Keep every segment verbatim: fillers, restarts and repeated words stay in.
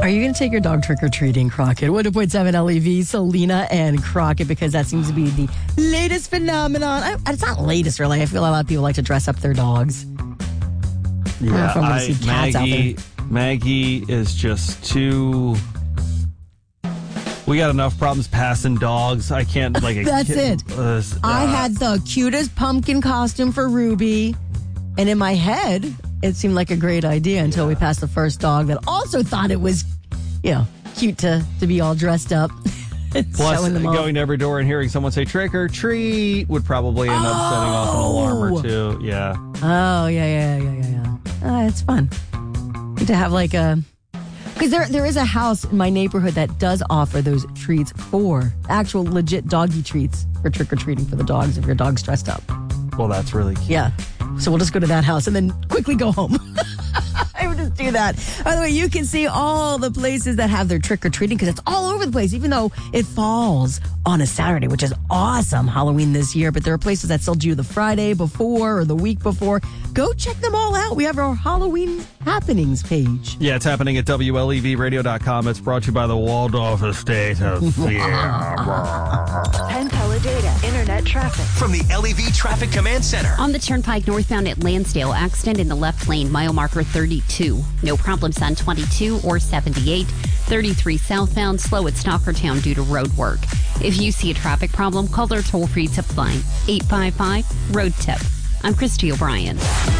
Are you going to take your dog trick-or-treating, Crockett? one point seven L E V, Selena and Crockett, because that seems to be the latest phenomenon. I, it's not latest, really. I feel a lot of people like to dress up their dogs. Yeah, I, I, see cats Maggie, out there. Maggie is just too... We got enough problems passing dogs. I can't, like... That's kid, it. Uh, I uh, had the cutest pumpkin costume for Ruby, and in my head, it seemed like a great idea until yeah. we passed the first dog that also thought it was, you know, cute to, to be all dressed up. Plus, going to every door and hearing someone say trick or treat would probably end oh. up setting off an alarm or two. Yeah. Oh, yeah, yeah, yeah, yeah, yeah. Uh, it's fun. To have like a... Because there, there is a house in my neighborhood that does offer those treats for actual legit doggy treats for trick-or-treating for the dogs if your dog's dressed up. Well, that's really cute. Yeah. So we'll just go to that house and then quickly go home. I would just do that. By the way, you can see all the places that have their trick-or-treating because it's all over the place, even though it falls on a Saturday, which is awesome, Halloween this year. But there are places that still do the Friday before or the week before. Go check them all out. We have our Halloween happenings page. Yeah, it's happening at W L E V radio dot com. It's brought to you by the Waldorf Estate of Fear. Penn Teledata Internet traffic. From the L E V Traffic Command Center. On the Turnpike northbound at Lansdale, accident in the left lane, mile marker thirty-two. No problems on twenty-two or seventy-eight. thirty-three southbound, slow at Stockertown due to road work. If you see a traffic problem, call their toll-free tip line, eight five five, road tip. I'm Christy O'Brien.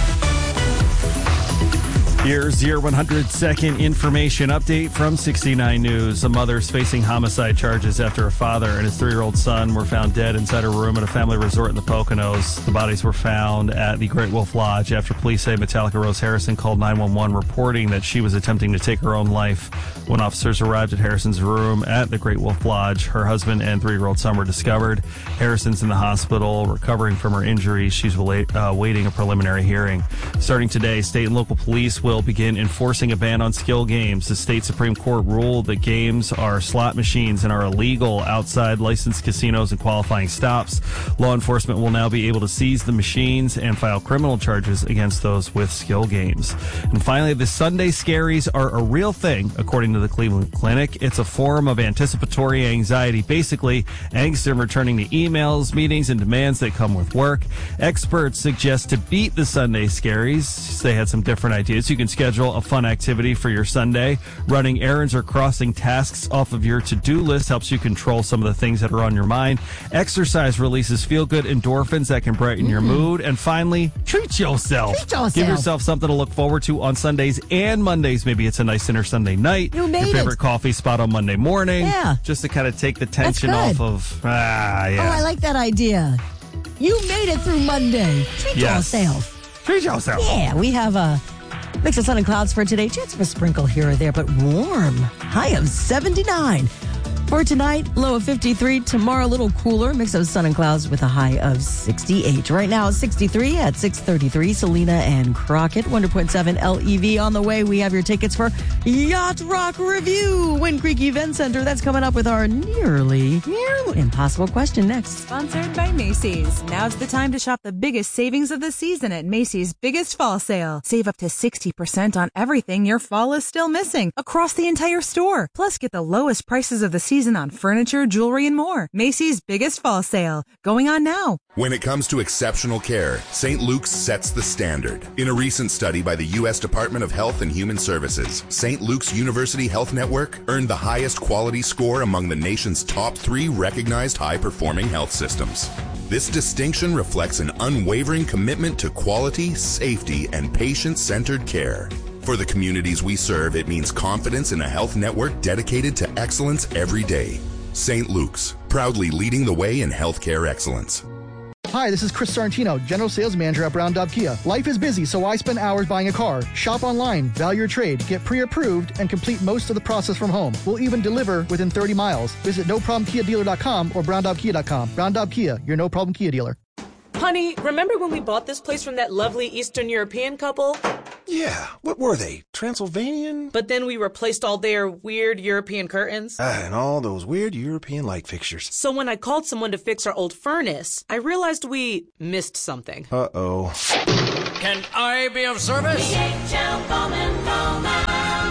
Here's your one hundred second information update from sixty-nine News. A mother's facing homicide charges after a father and his three-year-old son were found dead inside a room at a family resort in the Poconos. The bodies were found at the Great Wolf Lodge after police say Metallica Rose Harrison called nine one one reporting that she was attempting to take her own life. When officers arrived at Harrison's room at the Great Wolf Lodge, her husband and three-year-old son were discovered. Harrison's in the hospital recovering from her injuries. She's uh, waiting a preliminary hearing. Starting today, state and local police will begin enforcing a ban on skill games. The state Supreme Court ruled that games are slot machines and are illegal outside licensed casinos and qualifying stops. Law enforcement will now be able to seize the machines and file criminal charges against those with skill games. And finally, the Sunday scaries are a real thing, according to the Cleveland Clinic. It's a form of anticipatory anxiety. Basically, angst in returning to emails, meetings, and demands that come with work. Experts suggest to beat the Sunday scaries. They had some different ideas. You can schedule a fun activity for your Sunday. Running errands or crossing tasks off of your to-do list helps you control some of the things that are on your mind. Exercise releases feel-good endorphins that can brighten mm. your mood. And finally, treat yourself. Treat yourself. Give yourself something to look forward to on Sundays and Mondays. Maybe it's a nice dinner Sunday night. You made your favorite it. coffee spot on Monday morning. Yeah. Just to kind of take the tension off of, ah, yeah. Oh, I like that idea. You made it through Monday. Treat yes. yourself. Treat yourself. Yeah, we have a mix of sun and clouds for today. Chance of a sprinkle here or there, but warm. High of seventy-nine. For tonight, low of fifty-three. Tomorrow, a little cooler. Mix of sun and clouds with a high of sixty-eight. Right now, it's sixty-three at six thirty-three. Selena and Crockett. one hundred point seven L E V on the way. We have your tickets for Yacht Rock Review. Wind Creek Event Center. That's coming up with our nearly, nearly impossible question next. Sponsored by Macy's. Now's the time to shop the biggest savings of the season at Macy's Biggest Fall Sale. Save up to sixty percent on everything your fall is still missing across the entire store. Plus, get the lowest prices of the season on furniture, jewelry, and more. Macy's Biggest Fall Sale. Going on now. When it comes to exceptional care, Saint Luke's sets the standard. In a recent study by the U S Department of Health and Human Services, Saint Luke's University Health Network earned the highest quality score among the nation's top three recognized high-performing health systems. This distinction reflects an unwavering commitment to quality, safety, and patient-centered care. For the communities we serve, it means confidence in a health network dedicated to excellence every day. Saint Luke's, proudly leading the way in healthcare excellence. Hi, this is Chris Sorrentino, General Sales Manager at Brown Dog Kia. Life is busy, so I spend hours buying a car. Shop online, value your trade, get pre-approved, and complete most of the process from home. We'll even deliver within thirty miles. Visit no problem kia dealer dot com or brown dog kia dot com. Brown Dog Kia, your no problem Kia dealer. Honey, remember when we bought this place from that lovely Eastern European couple? Yeah, what were they? Transylvanian? But then we replaced all their weird European curtains. Ah, and all those weird European light fixtures. So when I called someone to fix our old furnace, I realized we missed something. Uh-oh. Can I be of service? D H L Bowman Bowman. When you're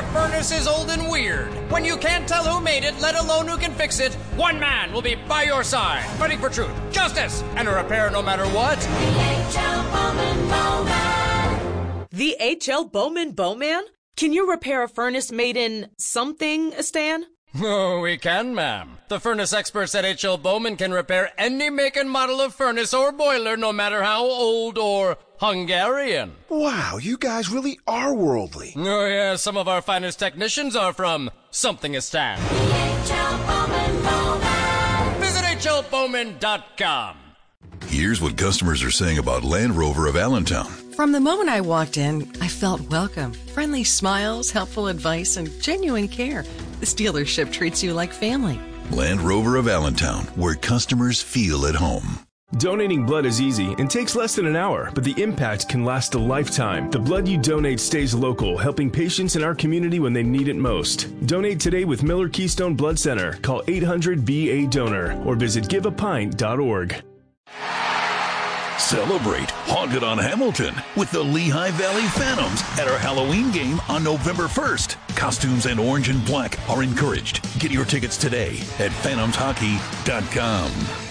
your furnace is old and weird, when you can't tell who made it, let alone who can fix it, one man will be by your side, fighting for truth, justice, and a repair no matter what. The H L Bowman Bowman. The H L Bowman Bowman? Can you repair a furnace made in something, Stan? Oh, we can, ma'am. The furnace experts at H L Bowman can repair any make and model of furnace or boiler, no matter how old or Hungarian. Wow, you guys really are worldly. Oh, yeah, some of our finest technicians are from Something-istan. The H L Bowman Bowman. Visit H L Bowman dot com. Here's what customers are saying about Land Rover of Allentown. From the moment I walked in, I felt welcome. Friendly smiles, helpful advice, and genuine care. This dealership treats you like family. Land Rover of Allentown, where customers feel at home. Donating blood is easy and takes less than an hour, but the impact can last a lifetime. The blood you donate stays local, helping patients in our community when they need it most. Donate today with Miller Keystone Blood Center. Call eight hundred B A donor or visit give a pint dot org. Celebrate Haunted on Hamilton with the Lehigh Valley Phantoms at our Halloween game on November first. Costumes and orange and black are encouraged. Get your tickets today at phantoms hockey dot com.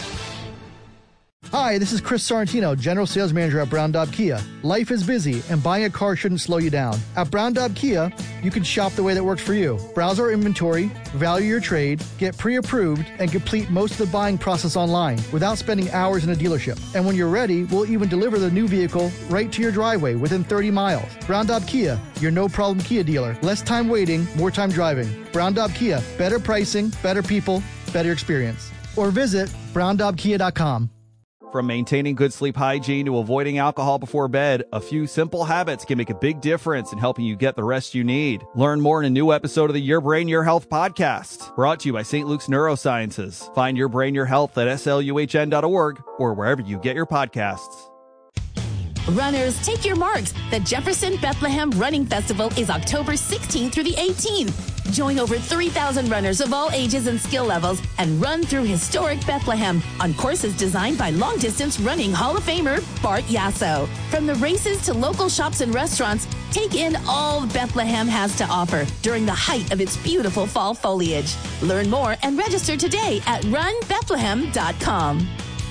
Hi, this is Chris Sorrentino, General Sales Manager at Brown Daub Kia. Life is busy, and buying a car shouldn't slow you down. At Brown Daub Kia, you can shop the way that works for you. Browse our inventory, value your trade, get pre-approved, and complete most of the buying process online without spending hours in a dealership. And when you're ready, we'll even deliver the new vehicle right to your driveway within thirty miles. Brown Daub Kia, your no-problem Kia dealer. Less time waiting, more time driving. Brown Daub Kia, better pricing, better people, better experience. Or visit brown daub kia dot com. From maintaining good sleep hygiene to avoiding alcohol before bed, a few simple habits can make a big difference in helping you get the rest you need. Learn more in a new episode of the Your Brain, Your Health podcast, brought to you by Saint Luke's Neurosciences. Find Your Brain, Your Health at S L U H N dot org or wherever you get your podcasts. Runners, take your marks. The Jefferson Bethlehem Running Festival is October sixteenth through the eighteenth. Join over three thousand runners of all ages and skill levels and run through historic Bethlehem on courses designed by long-distance running Hall of Famer Bart Yasso. From the races to local shops and restaurants, take in all Bethlehem has to offer during the height of its beautiful fall foliage. Learn more and register today at run bethlehem dot com.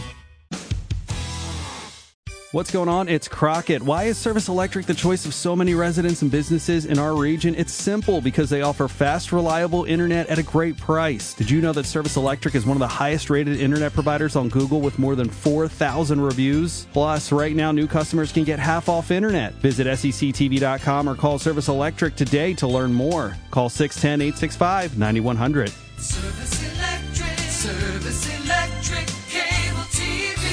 What's going on? It's Crockett. Why is Service Electric the choice of so many residents and businesses in our region? It's simple, because they offer fast, reliable internet at a great price. Did you know that Service Electric is one of the highest rated internet providers on Google with more than four thousand reviews? Plus, right now, new customers can get half off internet. Visit S E C T V dot com or call Service Electric today to learn more. Call six one zero, eight six five, nine one zero zero. Service Electric, Service Electric, cable T V.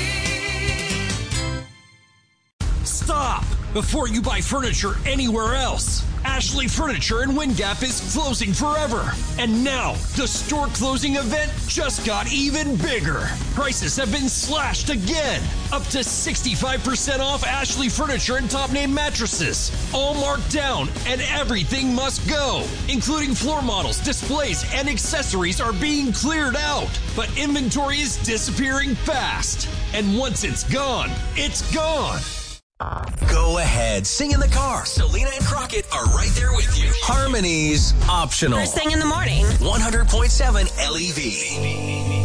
Stop! Before you buy furniture anywhere else, Ashley Furniture in Wind Gap is closing forever. And now, the store closing event just got even bigger. Prices have been slashed again. Up to sixty-five percent off Ashley Furniture and top name mattresses. All marked down, and everything must go. Including floor models, displays, and accessories are being cleared out. But inventory is disappearing fast. And once it's gone, it's gone. Go ahead, sing in the car. Selena and Crockett are right there with you. Harmony's optional. First thing in the morning. one hundred point seven L E V.